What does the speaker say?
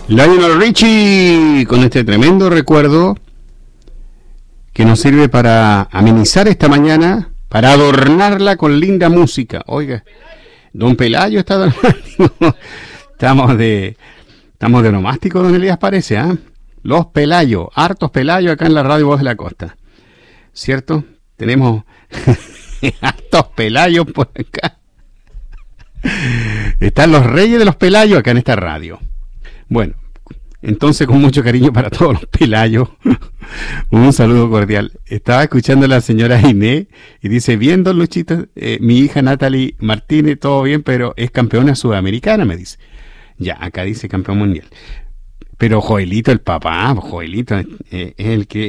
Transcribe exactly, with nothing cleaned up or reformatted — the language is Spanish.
Lionel Richie, con este tremendo recuerdo que nos sirve para amenizar esta mañana, para adornarla con linda música. Oiga, don Pelayo está dramático. Estamos de estamos de nomástico, don Elías, parece, ¿ah? ¿eh? Los Pelayos, hartos Pelayos acá en la Radio Voz de la Costa, ¿cierto? Tenemos hartos Pelayos por acá. Están los reyes de los Pelayos acá en esta radio. Bueno, entonces con mucho cariño para todos los Pelayos, un saludo cordial. Estaba escuchando a la señora Inés y dice, bien, don Luchito, eh, mi hija Natalie Martínez, todo bien, pero es campeona sudamericana, me dice. Ya, acá dice campeón mundial. Pero Joelito, el papá, Joelito, eh, es el que